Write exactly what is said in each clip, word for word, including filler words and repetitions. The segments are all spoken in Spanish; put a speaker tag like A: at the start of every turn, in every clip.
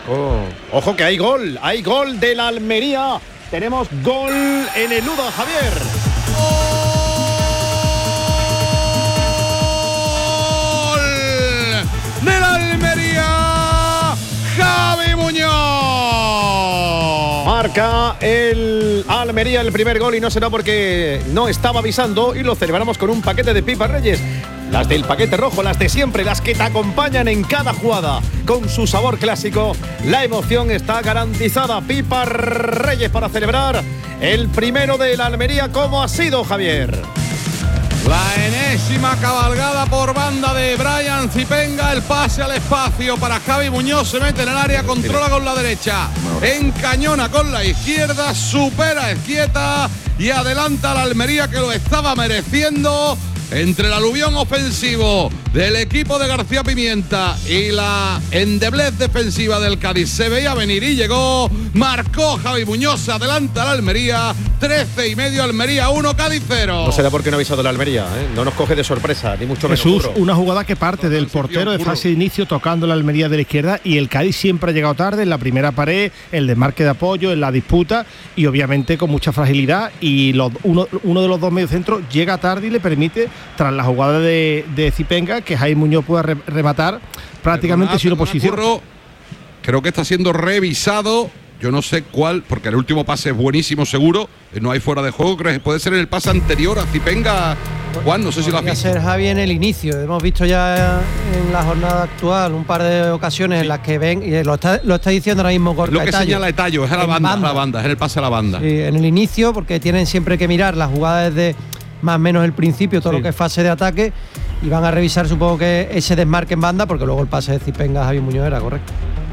A: Oh. Ojo que hay gol, hay gol de la Almería. Tenemos gol en el Ludo, Javier.
B: ¡Gol de la Almería! ¡Javi Muñoz!
A: Marca el Almería el primer gol y no será porque no estaba avisando y lo celebramos con un paquete de pipas Reyes. Las del paquete rojo, las de siempre, las que te acompañan en cada jugada. Con su sabor clásico, la emoción está garantizada. Pipas Reyes para celebrar el primero de la Almería. ¿Cómo ha sido, Javier?
B: La enésima cabalgada por banda de Brian Zipenga. El pase al espacio para Javi Muñoz. Se mete en el área, controla con la derecha. Encañona con la izquierda, supera a Ezquieta y adelanta a la Almería, que lo estaba mereciendo. Entre el aluvión ofensivo del equipo de García Pimienta y la endeblez defensiva del Cádiz se veía venir y llegó. Marcó Javi Muñoz, se adelanta la Almería. trece y medio Almería, uno Cádiz cero.
A: No será porque no ha avisado la Almería, ¿eh? No nos coge de sorpresa, ni mucho menos.
C: Jesús,
A: curro.
C: Una jugada que parte del portero de fase de inicio tocando la Almería de la izquierda, y el Cádiz siempre ha llegado tarde en la primera pared, el desmarque de apoyo, en la disputa y obviamente con mucha fragilidad, y los, uno, uno de los dos mediocentros llega tarde y le permite, tras la jugada de, de Zipenga, que Jaime Muñoz pueda re, rematar prácticamente sin oposición.
B: Curro, creo que está siendo revisado. Yo no sé cuál, porque el último pase es buenísimo seguro, no hay fuera de juego. Creo que puede ser en el pase anterior a Zipenga. Juan, no sé si lo has visto.
D: Podría ser Javi en el inicio. Hemos visto ya en la jornada actual un par de ocasiones sí. en las que ven, y lo está, lo está diciendo ahora mismo Gorka.
B: Lo que
D: Etayo,
B: señala Etayo es a la banda, banda. A la banda, es el pase a la banda.
D: Sí, en el inicio, porque tienen siempre que mirar las jugadas desde más o menos el principio, todo sí. lo que es fase de ataque, y van a revisar, supongo que ese desmarque en banda, porque luego el pase de Zipenga a Javi Muñoz era correcto.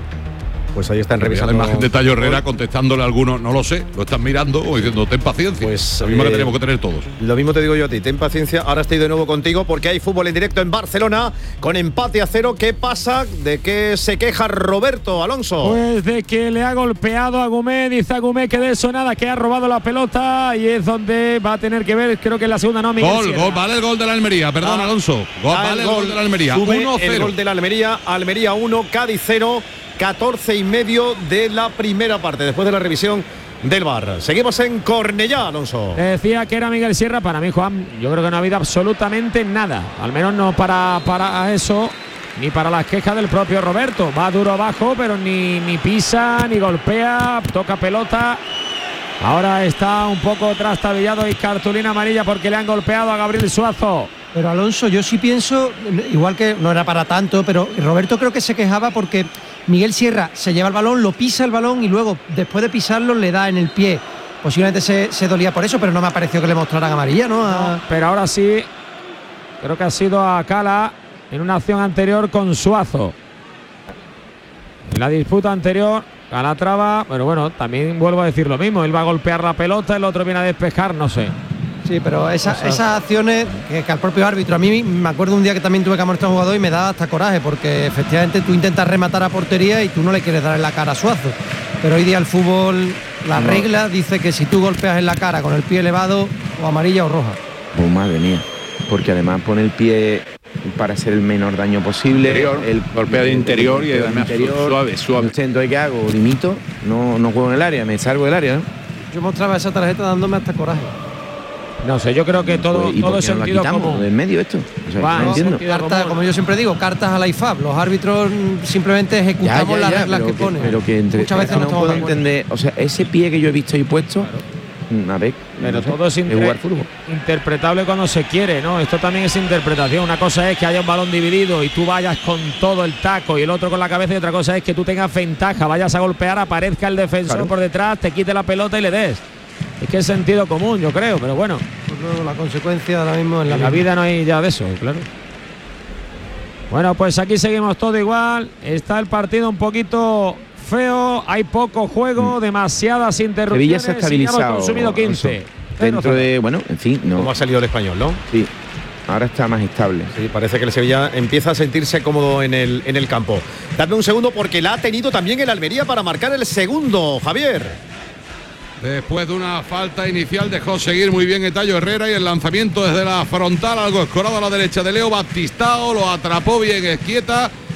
A: Pues ahí están revisando
B: la imagen de Tayo Herrera contestándole a algunos, no lo sé, lo están mirando o diciendo ten paciencia. Pues lo mismo eh, que tenemos que tener todos.
A: Lo mismo te digo yo a ti, ten paciencia. Ahora estoy de nuevo contigo porque hay fútbol en directo en Barcelona con empate a cero. ¿Qué pasa? ¿De qué se queja Roberto Alonso?
E: Pues de que le ha golpeado a Gumé. Dice a Gumé que de eso nada, que ha robado la pelota, y es donde va a tener que ver, creo que en la segunda no, Miguel
B: Gol,
E: Sierra.
B: gol, vale el gol de la Almería, perdón ah, Alonso. Gol, vale el gol, gol de la Almería. uno cero.
A: El gol de la Almería, Almería uno, Cádiz cero. catorce y medio de la primera parte, después de la revisión del V A R. Seguimos en Cornellá, Alonso.
E: Decía que era Miguel Sierra. Para mí, Juan, yo creo que no ha habido absolutamente nada, al menos no para, para eso, ni para las quejas del propio Roberto. Va duro abajo, pero ni, ni pisa, ni golpea, toca pelota. Ahora está un poco trastabillado y cartulina amarilla porque le han golpeado a Gabriel Suazo.
D: Pero Alonso, yo sí pienso, igual que no era para tanto, pero Roberto creo que se quejaba porque Miguel Sierra se lleva el balón, lo pisa el balón y luego, después de pisarlo, le da en el pie. Posiblemente se, se dolía por eso, pero no me ha parecido que le mostraran amarilla, ¿no? A...
E: no pero ahora sí, creo que ha sido a Cala en una acción anterior con Suazo. En la disputa anterior, Calatrava, pero bueno, también vuelvo a decir lo mismo. Él va a golpear la pelota, el otro viene a despejar, no sé.
D: Sí, pero esa, o sea, esas acciones que, que al propio árbitro, a mí me acuerdo un día que también tuve que amonestar a un jugador y me da hasta coraje, porque efectivamente tú intentas rematar a portería y tú no le quieres dar en la cara a Suazo, pero hoy día el fútbol, la no. regla dice que si tú golpeas en la cara con el pie elevado, o amarilla o roja.
F: Oh, madre mía, porque además pone el pie para hacer el menor daño posible.
G: Interior, el golpea de interior y además interior, suave, suave.
F: Entonces, ¿qué hago? Limito, no, no juego en el área, me salgo del área, ¿no?
D: Yo mostraba esa tarjeta dándome hasta coraje.
E: No sé, yo creo que todo,
F: ¿Y
E: todo
F: es sentido
E: no común.
F: ¿Del medio esto? O sea,
E: Va,
F: no entiendo.
D: Carta, como yo siempre digo, cartas a la I F A B. Los árbitros simplemente ejecutamos
F: ya, ya,
D: las
F: ya,
D: reglas
F: pero
D: que,
F: que
D: ponen.
F: Pero que entre,
D: muchas veces
F: no,
D: no
F: puedo entender. O sea, ese pie que yo he visto y puesto, claro. a ver,
E: pero
F: no sé,
E: todo es, inter
F: jugar fútbol.
E: interpretable cuando se quiere, ¿no? Esto también es interpretación. Una cosa es que haya un balón dividido y tú vayas con todo el taco y el otro con la cabeza, y otra cosa es que tú tengas ventaja, vayas a golpear, aparezca el defensor claro. por detrás, te quite la pelota y le des. Es que es sentido común, yo creo, pero bueno.
D: Pues luego la consecuencia ahora mismo en la,
E: en la vida no hay ya de eso, claro. Bueno, pues aquí seguimos todo igual. Está el partido un poquito feo, hay poco juego, demasiadas interrupciones.
F: Sevilla se ha estabilizado.
E: Hemos consumido quince.
F: Dentro de, bueno, en fin, no.
A: ¿Cómo ha salido el Español, no?
F: Sí. Ahora está más estable.
A: Sí, parece que el Sevilla empieza a sentirse cómodo en el, en el campo. Dame un segundo porque la ha tenido también el Almería para marcar el segundo, Javier.
B: Después de una falta inicial dejó seguir muy bien Etayo Herrera y el lanzamiento desde la frontal, algo escorado a la derecha de Leo Baptistao, lo atrapó bien Ezquieta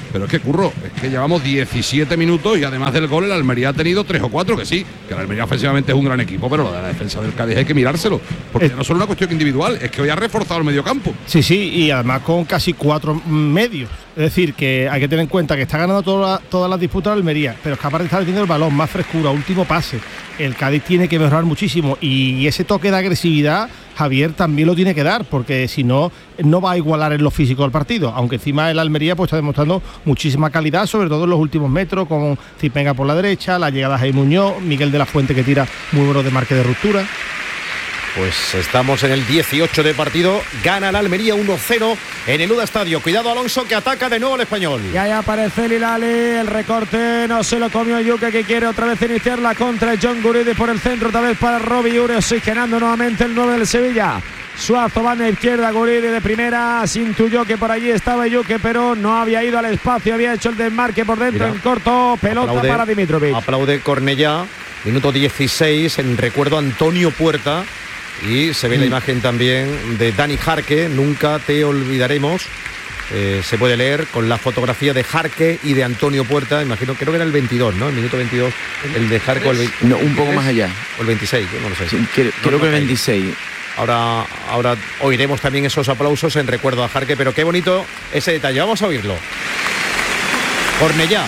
B: pero es que Curro, es que llevamos diecisiete minutos y además del gol el Almería ha tenido tres o cuatro, que sí, que el Almería ofensivamente es un gran equipo, pero lo de la defensa del Cádiz hay que mirárselo, porque es, no solo una cuestión individual, es que hoy ha reforzado el mediocampo.
C: Sí, sí, y además con casi cuatro medios. Es decir, que hay que tener en cuenta que está ganando toda, todas las disputas de Almería, pero es capaz de estar teniendo el balón, más frescura, último pase. El Cádiz tiene que mejorar muchísimo y ese toque de agresividad Javier también lo tiene que dar, porque si no, no va a igualar en lo físico del partido, aunque encima el Almería pues está demostrando muchísima calidad, sobre todo en los últimos metros, con Zipenga por la derecha, la llegada de Jaime Muñoz, Miguel de la Fuente que tira muy buenos de marque de ruptura.
A: Pues estamos en el dieciocho de partido, gana el Almería uno cero en el U D A Estadio. Cuidado Alonso, que ataca de nuevo el Español.
E: Y ahí aparece el Hilali, el recorte, no se lo comió Yuque, que quiere otra vez iniciar la contra. John Guridi por el centro, otra vez para Robbie Ure, oxigenando nuevamente el nueve del Sevilla. Suazo va en la izquierda, Guridi de primera, se intuyó que por allí estaba Yuque, pero no había ido al espacio, había hecho el desmarque por dentro. Mira, en corto, pelota aplaude, para Dimitrovic.
A: Aplaude Cornellá, minuto dieciséis, en recuerdo a Antonio Puerta. Y se ve mm. la imagen también de Dani Jarque, nunca te olvidaremos. Eh, se puede leer con la fotografía de Jarque y de Antonio Puerta. Imagino, creo que era el veintidós, ¿no? El minuto veintidós, el de Jarque. El veinte,
F: no, un poco más allá.
A: O el veintiséis, no lo sé.
F: Sí, creo no, creo no, que el veintiséis.
A: Ahora, ahora oiremos también esos aplausos en recuerdo a Jarque, pero qué bonito ese detalle. Vamos a oírlo. Cornellá.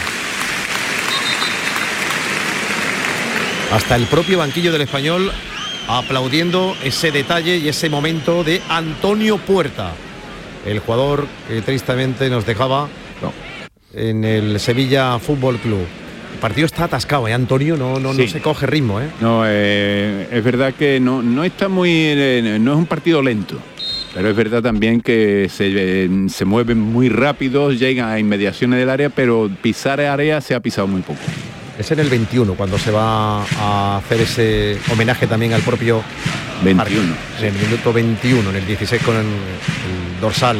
A: Hasta el propio banquillo del Español aplaudiendo ese detalle y ese momento de Antonio Puerta, el jugador que tristemente nos dejaba no. en el Sevilla Fútbol Club. El partido está atascado, ¿eh, Antonio? No, no, sí. no se coge ritmo, ¿eh?
G: No, eh, es verdad que no, no está muy, eh, no es un partido lento, pero es verdad también que se, eh, se mueven muy rápido, llegan a inmediaciones del área, pero pisar área se ha pisado muy poco.
A: Es en el veintiuno cuando se va a hacer ese homenaje también al propio
G: veintiuno.
A: En el minuto veintiuno, en el dieciséis con el, el dorsal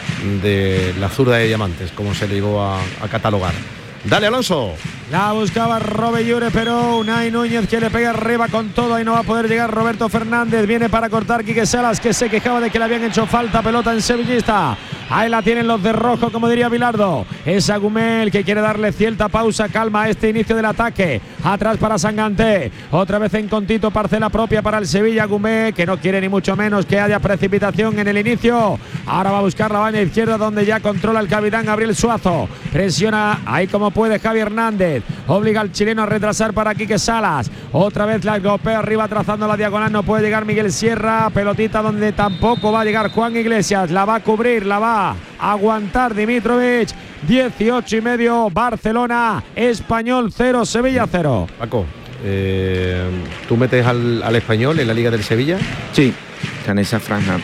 A: de la zurda de diamantes, como se le llegó a, a catalogar. Dale, Alonso.
E: La buscaba Robe Llure, pero Unai Núñez que le pega arriba con todo. Ahí no va a poder llegar Roberto Fernández. Viene para cortar Quique Salas, que se quejaba de que le habían hecho falta. Pelota en sevillista. Ahí la tienen los de rojo, como diría Bilardo. Es Agumel que quiere darle cierta pausa, calma a este inicio del ataque. Atrás para Sanganté. Otra vez en Contito, parcela propia para el Sevilla. Agumel, que no quiere ni mucho menos que haya precipitación en el inicio. Ahora va a buscar la banda izquierda, donde ya controla el capitán Gabriel Suazo. Presiona ahí como puede Javi Hernández. Obliga al chileno a retrasar para Quique Salas. Otra vez la golpea arriba, trazando la diagonal. No puede llegar Miguel Sierra. Pelotita donde tampoco va a llegar Juan Iglesias. La va a cubrir, la va a aguantar Dimitrovic. dieciocho y medio, Barcelona, Español cero, Sevilla cero.
A: Paco, eh, ¿tú metes al, al Español en la Liga del Sevilla?
F: Sí, está en esa franja.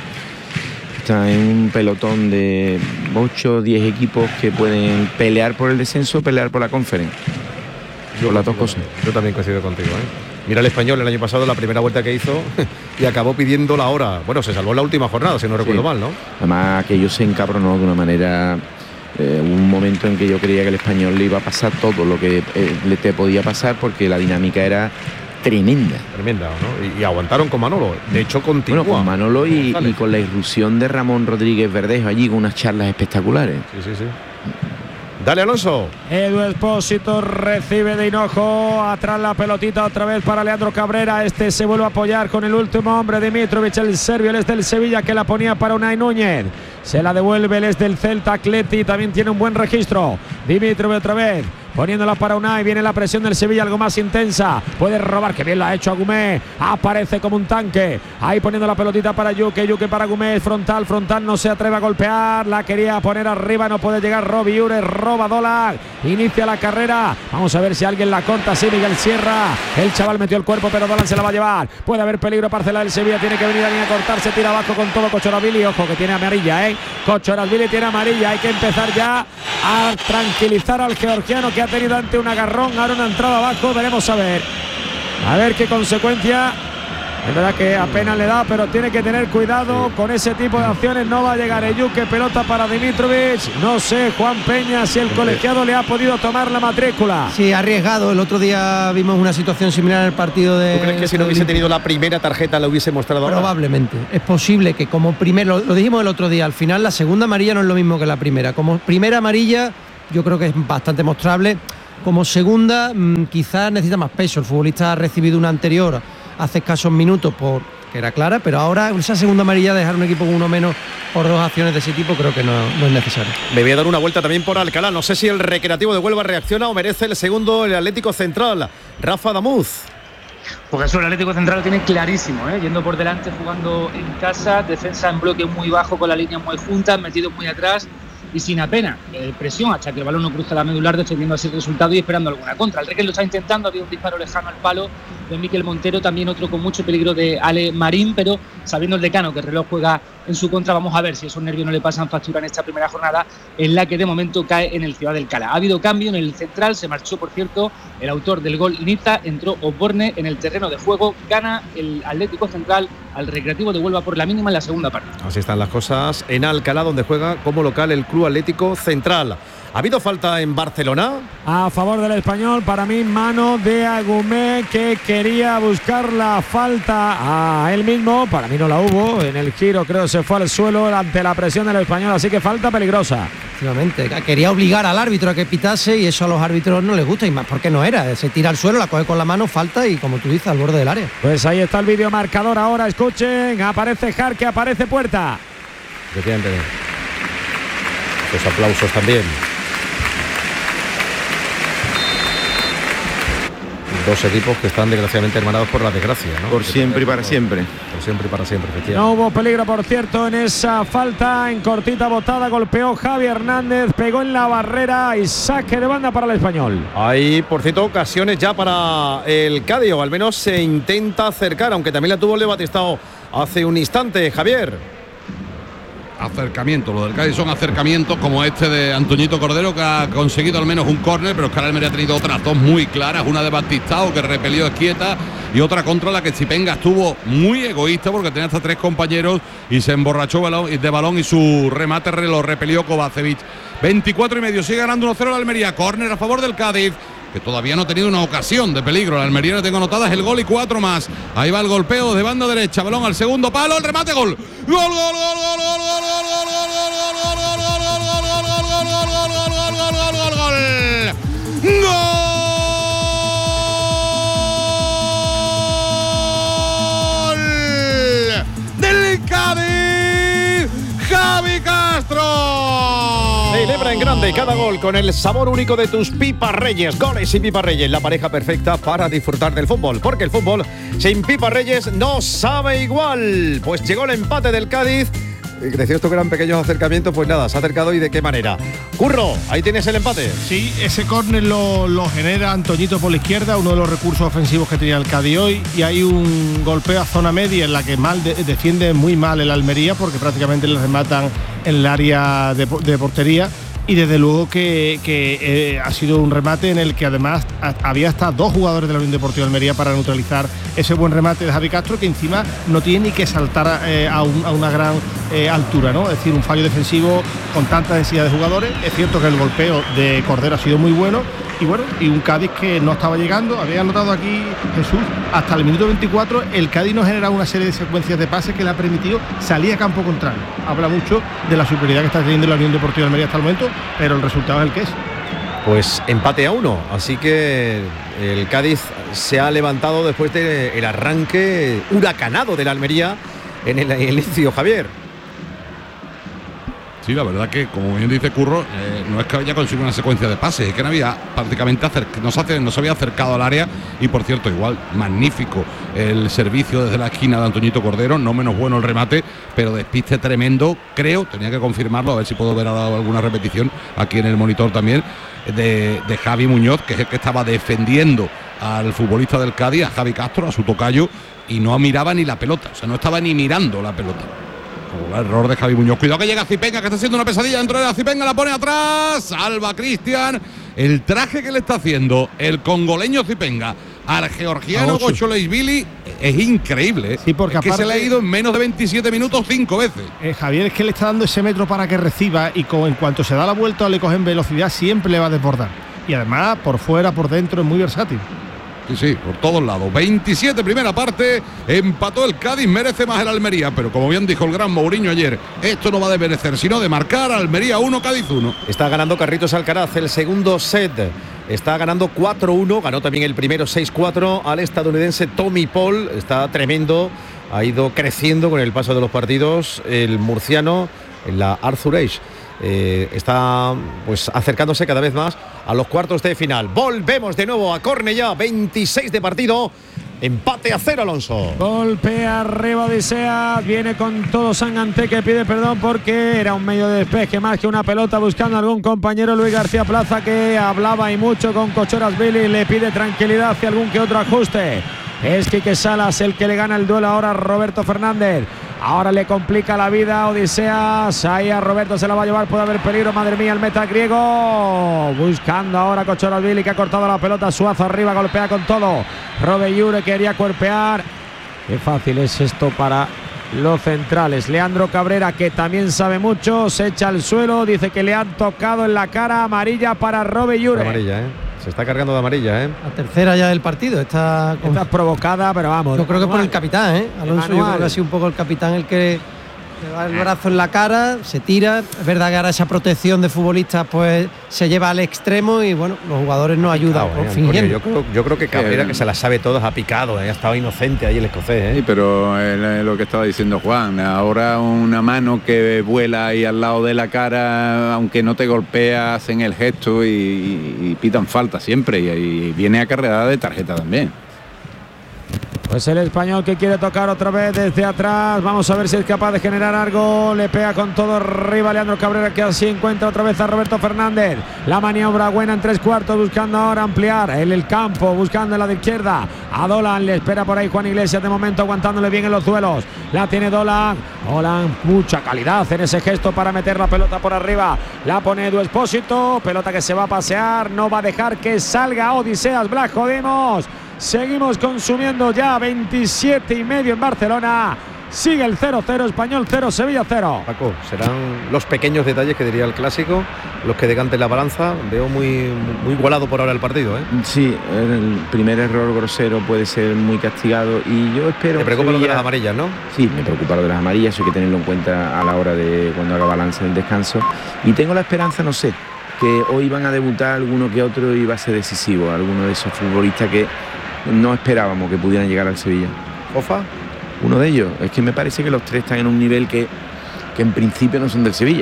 F: Está en un pelotón de ocho o diez equipos que pueden pelear por el descenso, pelear por la conferencia. Por las dos cosas.
A: Yo también coincido contigo, ¿eh? Mira el Español el año pasado, la primera vuelta que hizo y acabó pidiendo la hora. Bueno, se salvó en la última jornada, si no recuerdo sí. mal, ¿no?
F: Además, que ellos se encabronó de una manera. Eh, un momento en que yo creía que el Español le iba a pasar todo lo que eh, le te podía pasar, porque la dinámica era tremenda.
A: Tremenda, ¿no? Y, y aguantaron con Manolo. De hecho, continúa.
F: Bueno, con Manolo y, y con la irrupción de Ramón Rodríguez Verdejo allí, con unas charlas espectaculares.
A: Sí, sí, sí. Dale, Alonso.
E: Edu Expósito recibe de hinojo. Atrás la pelotita otra vez para Leandro Cabrera. Este se vuelve a apoyar con el último hombre, Dimitrovic, el serbio, el es del Sevilla, que la ponía para Unai Núñez. Se la devuelve el es del Celta, Atleti. También tiene un buen registro. Dimitrovic otra vez, poniéndola para Unai. Viene la presión del Sevilla, algo más intensa. Puede robar, que bien la ha hecho Agumé. Aparece como un tanque. Ahí poniendo la pelotita para Yuque. Yuque para Agumé. Frontal, frontal. No se atreve a golpear. La quería poner arriba. No puede llegar Robbie Ure. Roba Dolan. Inicia la carrera. Vamos a ver si alguien la corta. Sí, Miguel Sierra. El chaval metió el cuerpo, pero Dolan se la va a llevar. Puede haber peligro parcela del Sevilla. Tiene que venir alguien a cortarse. Tira abajo con todo Cochoravili. Ojo que tiene amarilla, ¿eh? Cochoravili tiene amarilla. Hay que empezar ya a tranquilizar al georgiano, que ha tenido ante un agarrón. Ahora una entrada abajo, veremos a ver a ver qué consecuencia. Es verdad que apenas le da, pero tiene que tener cuidado sí. con ese tipo de acciones. No va a llegar Eyuque, pelota para Dimitrovic. No sé, Juan Peña, si el colegiado le ha podido tomar la matrícula.
D: Sí, arriesgado. El otro día vimos una situación similar en el partido de...
A: ¿Tú crees que si no hubiese tenido la primera tarjeta la hubiese mostrado ahora?
D: Probablemente. Es posible que como primero, lo dijimos el otro día, al final la segunda amarilla no es lo mismo que la primera. Como primera amarilla yo creo que es bastante mostrable. Como segunda, mmm, quizás necesita más peso. El futbolista ha recibido una anterior hace escasos minutos por que era clara, pero ahora esa segunda amarilla, dejar un equipo con uno menos por dos acciones de ese tipo, creo que no, no es necesario.
A: Me voy a dar una vuelta también por Alcalá. No sé si el Recreativo de Huelva reacciona o merece el segundo el Atlético Central. Rafa Damuz.
H: Porque eso el Atlético Central lo tiene clarísimo, ¿eh? Yendo por delante, jugando en casa, defensa en bloque muy bajo con la línea muy junta, metido muy atrás y sin apenas eh, presión hasta que el balón no cruza la medular, defendiendo así el resultado y esperando alguna contra. El Requén lo está intentando, había un disparo lejano al palo de Miquel Montero, también otro con mucho peligro de Ale Marín, pero sabiendo el decano que el reloj juega en su contra, vamos a ver si esos nervios no le pasan factura en esta primera jornada, en la que de momento cae en el Ciudad del Cala. Ha habido cambio en el central, se marchó por cierto el autor del gol Niza, entró Osborne en el terreno de juego, gana el Atlético Central al Recreativo de Huelva por la mínima en la segunda parte.
A: Así están las cosas en Alcalá, donde juega como local el Club Atlético Central. ¿Ha habido falta en Barcelona?
E: A favor del Español, para mí, mano de Agumé, que quería buscar la falta a él mismo. Para mí no la hubo. En el giro creo se fue al suelo ante la presión del Español, así que falta peligrosa.
D: Efectivamente, quería obligar al árbitro a que pitase y eso a los árbitros no les gusta, y más porque no era. Se tira al suelo, la coge con la mano, falta y como tú dices, al borde del área.
E: Pues ahí está el vídeo marcador ahora, escuchen. Aparece Jarque, aparece Puerta.
A: Efectivamente. Los aplausos también. Dos equipos que están desgraciadamente hermanados por la desgracia, ¿no?
F: Por siempre y para siempre.
A: Por siempre y para siempre, efectivamente.
E: No hubo peligro, por cierto, en esa falta. En cortita botada golpeó Javi Hernández, pegó en la barrera y saque de banda para el Español.
A: Hay, por cierto, ocasiones ya para el Cádiz, o al menos se intenta acercar, aunque también la tuvo Leo Batistao hace un instante, Javier.
B: Acercamiento, lo del Cádiz son acercamientos como este de Antoñito Cordero, que ha conseguido al menos un córner, pero es que el Almería ha tenido otras dos muy claras, una de Batistao que repelió Esquieta y otra contra la que Chipenga estuvo muy egoísta porque tenía hasta tres compañeros y se emborrachó de balón y su remate lo repelió Kovacevic. veinticuatro y medio, sigue ganando uno cero la Almería, córner a favor del Cádiz, que todavía no ha tenido una ocasión de peligro. La Almería le tengo anotadas el gol y cuatro más. Ahí va el golpeo de banda derecha, balón al segundo palo, el remate, gol. Gol, gol, gol, gol, gol, gol, gol, gol, del Cádiz, Javi Castro.
A: Celebra en grande cada gol con el sabor único de tus Pipas Reyes. Goles y Pipas Reyes, la pareja perfecta para disfrutar del fútbol. Porque el fútbol sin Pipas Reyes no sabe igual. Pues llegó el empate del Cádiz. Decías tú que eran pequeños acercamientos, pues nada, se ha acercado y de qué manera. Curro, ahí tienes el empate.
C: Sí, ese córner lo, lo genera Antoñito por la izquierda, uno de los recursos ofensivos que tenía el Cádiz hoy, y hay un golpeo a zona media en la que mal de, defiende muy mal el Almería, porque prácticamente le rematan en el área de, de portería. Y desde luego que, que eh, ha sido un remate en el que además a, había hasta dos jugadores de la Unión Deportiva Almería para neutralizar ese buen remate de Javi Castro, que encima no tiene ni que saltar eh, a, un, a una gran eh, altura, ¿no? Es decir, un fallo defensivo con tanta densidad de jugadores. Es cierto que el golpeo de Cordero ha sido muy bueno. Y bueno, y un Cádiz que no estaba llegando. Había anotado aquí Jesús, hasta el minuto veinticuatro el Cádiz no genera una serie de secuencias de pases que le ha permitido salir a campo contrario. Habla mucho de la superioridad que está teniendo la Unión Deportiva Almería hasta el momento, pero el resultado es el que es.
A: Pues empate a uno, así que el Cádiz se ha levantado después del arranque huracanado de la Almería en el inicio, Javier.
B: Sí, la verdad que, como bien dice Curro, eh, no es que haya conseguido una secuencia de pases, es que no había prácticamente acerc- no, se hace, no se había acercado al área. Y por cierto, igual, magnífico el servicio desde la esquina de Antoñito Cordero, no menos bueno el remate, pero despiste tremendo, creo, tenía que confirmarlo, a ver si puedo ver ahora alguna repetición aquí en el monitor también, de, de Javi Muñoz, que es el que estaba defendiendo al futbolista del Cádiz, a Javi Castro, a su tocayo, y no miraba ni la pelota, o sea, no estaba ni mirando la pelota. El error de Javi Muñoz. Cuidado que llega Zipenga, que está haciendo una pesadilla dentro de la Zipenga, la pone atrás, salva Cristian. El traje que le está haciendo el congoleño Zipenga al georgiano Gocholeishvili es increíble. ¿eh?
C: Sí, porque
B: es que
C: aparte,
B: se le ha ido en menos de veintisiete minutos cinco veces.
C: Eh, Javier, es que le está dando ese metro para que reciba, y con, en cuanto se da la vuelta o le cogen velocidad, siempre le va a desbordar. Y además, por fuera, por dentro, es muy versátil.
B: Sí, sí, por todos lados. veintisiete primera parte, empató el Cádiz, merece más el Almería, pero como bien dijo el gran Mourinho ayer, esto no va de merecer, sino de marcar. Almería uno, Cádiz uno.
A: Está ganando Carlitos Alcaraz el segundo set. Está ganando cuatro uno, ganó también el primero seis cuatro al estadounidense Tommy Paul. Está tremendo, ha ido creciendo con el paso de los partidos el murciano en la Arthur Ashe. Eh, está pues acercándose cada vez más a los cuartos de final. Volvemos de nuevo a Cornellá, veintiséis de partido, empate a cero, Alonso.
E: Golpea arriba Odisea, viene con todo Sanganté, que pide perdón porque era un medio de despeje más que una pelota, buscando a algún compañero. Luis García Plaza, que hablaba y mucho con Cochorasvili, le pide tranquilidad hacia algún que otro ajuste. Es Quique Salas el que le gana el duelo ahora a Roberto Fernández. Ahora le complica la vida a Odiseas. Ahí a Roberto se la va a llevar, puede haber peligro. Madre mía, el meta griego. Buscando ahora Cochorasvili, que ha cortado la pelota. Suazo arriba, golpea con todo. Robeyure quería cuerpear. Qué fácil es esto para los centrales. Leandro Cabrera, que también sabe mucho, se echa al suelo. Dice que le han tocado en la cara. Amarilla para Robeyure.
A: Amarilla, ¿eh? Se está cargando de amarilla, ¿eh?
D: La tercera ya del partido. Está, con...
E: está provocada, pero vamos.
D: Yo creo que por el capitán, ¿eh? Alonso, yo creo que ha sido un poco el capitán el que le da el brazo en la cara, se tira. Es verdad que ahora esa protección de futbolistas pues se lleva al extremo y bueno, los jugadores no ayudan.
A: Claro, eh, fingiendo. Yo creo, yo creo que Cabrera, que se las sabe todas, ha picado, ¿eh? Ha estado inocente ahí el escocés, ¿eh?
G: Sí, pero eh, lo que estaba diciendo Juan, ahora una mano que vuela ahí al lado de la cara, aunque no te golpea, hacen el gesto y, y, y pitan falta siempre, y, y viene acarreada de tarjeta también.
E: Pues el español que quiere tocar otra vez desde atrás. Vamos a ver si es capaz de generar algo. Le pega con todo arriba Leandro Cabrera, que así encuentra otra vez a Roberto Fernández. La maniobra buena en tres cuartos, buscando ahora ampliar en el campo, buscando en la de izquierda. A Dolan le espera por ahí Juan Iglesias, de momento aguantándole bien en los duelos. La tiene Dolan. Dolan, mucha calidad en ese gesto para meter la pelota por arriba. La pone Edu Expósito. Pelota que se va a pasear. No va a dejar que salga Odiseas Blas. Jodimos. Seguimos consumiendo ya veintisiete y medio en Barcelona. Sigue el cero cero, Español cero, Sevilla cero.
A: Paco, serán los pequeños detalles que diría el clásico los que decanten la balanza. Veo muy, muy igualado por ahora el partido, ¿eh?
F: Sí, el primer error grosero puede ser muy castigado y yo espero...
A: ¿Te preocupa Sevilla... lo de las amarillas, no?
F: Sí, me preocupa lo de las amarillas, eso hay que tenerlo en cuenta a la hora de cuando haga balance del descanso. Y tengo la esperanza, no sé, que hoy van a debutar alguno que otro y va a ser decisivo, alguno de esos futbolistas que no esperábamos que pudieran llegar al Sevilla.
A: ¿Ofa?
F: Uno de ellos. Es que me parece que los tres están en un nivel que, que en principio no son del Sevilla.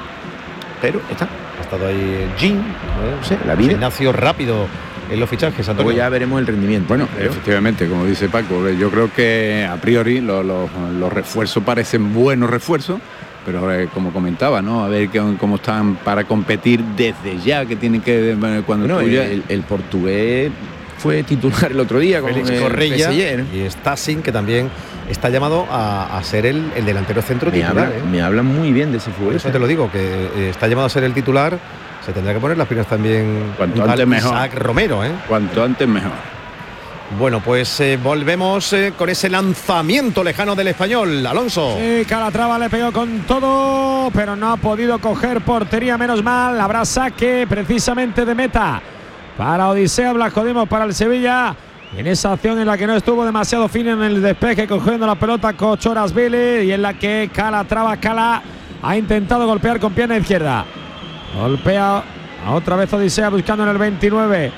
F: Pero están.
A: Ha estado ahí Jean,
F: no sé, la vida.
A: Ignacio rápido en los fichajes.
F: Luego ya veremos el rendimiento.
G: Bueno, creo. Efectivamente, como dice Paco, yo creo que a priori los, los, los refuerzos parecen buenos refuerzos. Pero eh, como comentaba, ¿no? A ver que, cómo están para competir desde ya, que tienen que... cuando
F: bueno,
G: ya...
F: el, el portugués fue titular el otro día con
A: Félix
F: el
A: Correia,
F: P S G, ¿no?
A: Y Stassin, que también está llamado a, a ser el, el delantero centro
F: me
A: titular.
F: Habla,
A: ¿eh?
F: Me hablan muy bien de ese futbolista.
A: Eso te lo digo, que eh, está llamado a ser el titular. Se tendrá que poner las pilas también.
G: Cuanto antes mejor.
A: Isaac Romero, ¿eh?
G: Cuanto antes mejor.
A: Bueno, pues eh, volvemos eh, con ese lanzamiento lejano del Español, Alonso.
E: Sí, Calatrava le pegó con todo, pero no ha podido coger portería, menos mal. Habrá saque precisamente de meta para Odisea Blascodimos, para el Sevilla. En esa acción en la que no estuvo demasiado fino en el despeje, cogiendo la pelota Cochorasvili, y en la que Calatrava Cala ha intentado golpear con pierna izquierda. Golpea a otra vez Odisea, buscando en el veintinueve.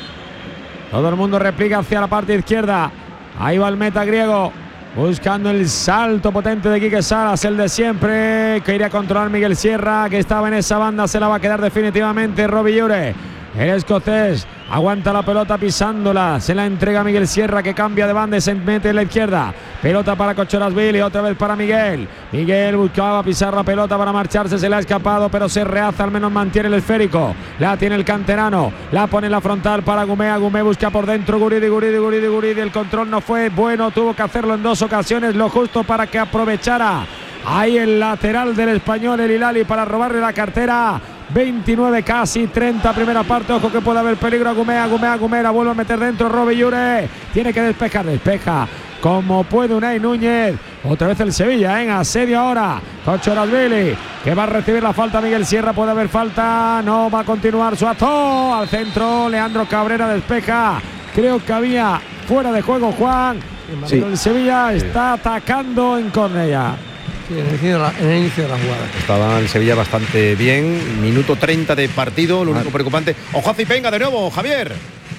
E: Todo el mundo replica hacia la parte izquierda. Ahí va el meta griego, buscando el salto potente de Quique Salas, el de siempre, que iría a controlar Miguel Sierra, que estaba en esa banda. Se la va a quedar definitivamente Robillure. El escocés aguanta la pelota pisándola, se la entrega a Miguel Sierra, que cambia de banda y se mete en la izquierda. Pelota para Cochorasvili, otra vez para Miguel. Miguel buscaba pisar la pelota para marcharse, se le ha escapado, pero se rehace, al menos mantiene el esférico. La tiene el canterano, la pone en la frontal para Gumé. Gumé busca por dentro, Guridi, Guridi, Guridi, Guridi. El control no fue bueno, tuvo que hacerlo en dos ocasiones, lo justo para que aprovechara ahí el lateral del Español, el Hilali, para robarle la cartera. veintinueve, casi treinta primera parte. Ojo que puede haber peligro. a Gumé, a Gumé, a Gumé, la vuelve a meter dentro Robillure. Tiene que despejar, despeja como puede Unai Núñez. Otra vez el Sevilla en asedio ahora. Cochorasvili, que va a recibir la falta. Miguel Sierra, puede haber falta. No va a continuar Suazo. Al centro, Leandro Cabrera despeja. creo que había fuera de juego, Juan.
F: Sí.
E: El Sevilla está atacando en córner ya.
D: Sí, en, el inicio de la, en el inicio de la jugada.
A: Estaba el Sevilla bastante bien. Minuto treinta de partido, lo único preocupante. Ojo a Zipenga de nuevo, Javier.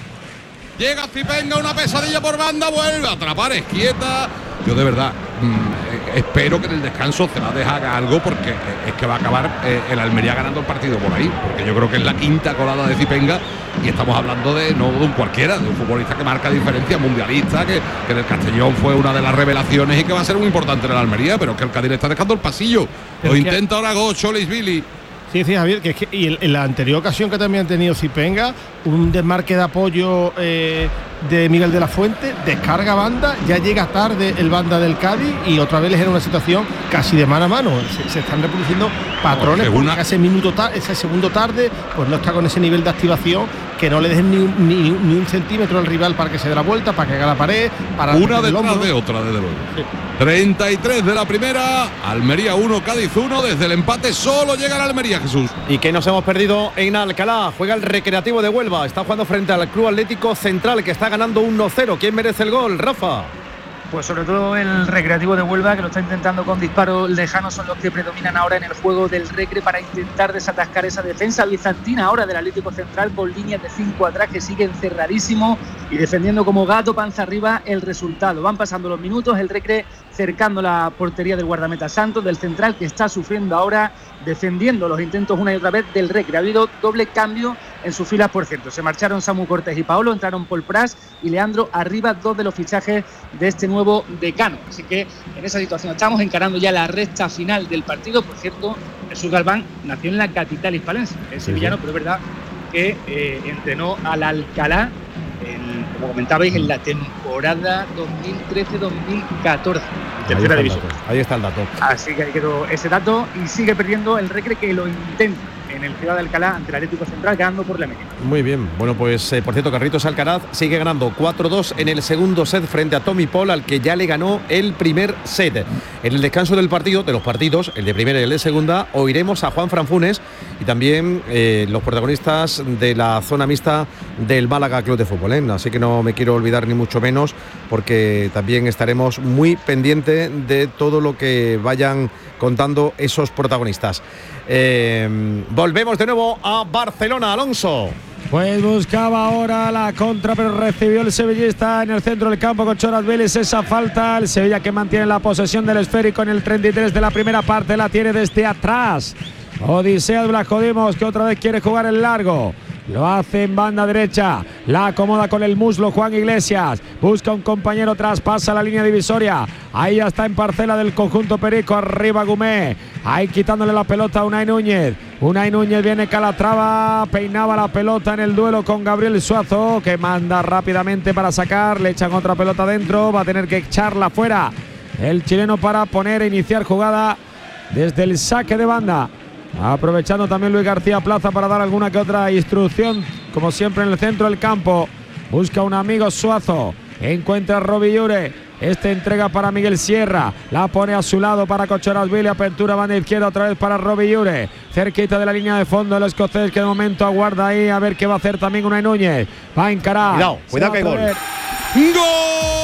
B: Llega Zipenga, una pesadilla por banda, vuelve a atrapar Esquieta. Yo de verdad mmm, espero que en el descanso Celades haga algo, porque es que va a acabar eh, el Almería ganando el partido por ahí, porque yo creo que es la quinta colada de Zipenga y estamos hablando de no de un cualquiera, de un futbolista que marca diferencia, mundialista, que, que en el Castellón fue una de las revelaciones y que va a ser muy importante en el Almería, pero es que el Cádiz está dejando el pasillo. Pero lo intenta que... ahora Gocho, Billy.
C: Sí, sí, Javier, que es que y en la anterior ocasión que también han tenido Zipenga, un desmarque de apoyo eh, de Miguel de la Fuente, descarga banda, ya llega tarde el banda del Cádiz y otra vez les era una situación casi de mano a mano. Se, se están reproduciendo patrones, porque una... ese minuto tarde, ese segundo tarde, pues no está con ese nivel de activación que no le dejen ni, ni, ni un centímetro al rival para que se dé la vuelta, para que haga la pared, para
B: una detrás de otra, desde luego. Sí. treinta y tres de la primera, Almería uno, Cádiz uno, desde el empate solo llega la Almería, Jesús.
A: Y que nos hemos perdido en Alcalá, juega el Recreativo de Huelva, está jugando frente al Club Atlético Central, que está ganando uno cero. ¿Quién merece el gol, Rafa?
H: Pues sobre todo el Recreativo de Huelva, que lo está intentando con disparos lejanos, son los que predominan ahora en el juego del Recre para intentar desatascar esa defensa bizantina ahora del Atlético Central, con líneas de cinco atrás que siguen cerradísimo y defendiendo como gato panza arriba el resultado. Van pasando los minutos, el Recre cercando la portería del guardameta Santos, del Central, que está sufriendo ahora, defendiendo los intentos una y otra vez del Recre. Ha habido doble cambio en sus filas, por cierto. Se marcharon Samu Cortés y Paolo, entraron Paul Pras y Leandro Arriba, dos de los fichajes de este nuevo decano. Así que en esa situación estamos encarando ya la recta final del partido. Por cierto, Jesús Galván nació en la capital hispalense, es sevillano, sí, sí. Pero es verdad que eh, entrenó al Alcalá, en, como comentabais, en la temporada dos mil trece dos mil catorce. Tercera división.
A: Ahí está el dato.
H: Así que ahí quedó ese dato y sigue perdiendo el Recre, que lo intenta en el Ciudad de Alcalá ante el Atlético Central, ganando por la mínima.
A: Muy bien. Bueno, pues eh, por cierto, Carlitos Alcaraz sigue ganando cuatro dos en el segundo set frente a Tommy Paul, al que ya le ganó el primer set. En el descanso del partido, de los partidos, el de primera y el de segunda, oiremos a Juan Franfunes y también eh, los protagonistas de la zona mixta del Málaga Club de Fútbol, ¿eh? Así que no me quiero olvidar ni mucho menos, porque también estaremos muy pendientes de todo lo que vayan contando esos protagonistas. Eh, volvemos de nuevo a Barcelona, Alonso.
E: Pues buscaba ahora la contra, pero recibió el sevillista en el centro del campo con Choras Vélez esa falta. El Sevilla, que mantiene la posesión del esférico en el treinta y tres de la primera parte, la tiene desde atrás. Odisea Blascodimos, que otra vez quiere jugar el largo. Lo hace en banda derecha, la acomoda con el muslo Juan Iglesias, busca un compañero, traspasa la línea divisoria, ahí ya está en parcela del conjunto perico, arriba Gumé, ahí quitándole la pelota a Unai Núñez, Unai Núñez viene Calatrava, peinaba la pelota en el duelo con Gabriel Suazo, que manda rápidamente para sacar, le echan otra pelota dentro, va a tener que echarla fuera el chileno para poner e iniciar jugada desde el saque de banda. Aprovechando también Luis García Plaza para dar alguna que otra instrucción, como siempre en el centro del campo. Busca un amigo Suazo, encuentra a Robillure, este entrega para Miguel Sierra, la pone a su lado para Cochorasvili, apertura banda izquierda otra vez para Robillure, cerquita de la línea de fondo el escocés, que de momento aguarda ahí a ver qué va a hacer también Unai Núñez. Va a encarar.
A: Cuidado, cuidado que hay gol.
B: ¡Gol!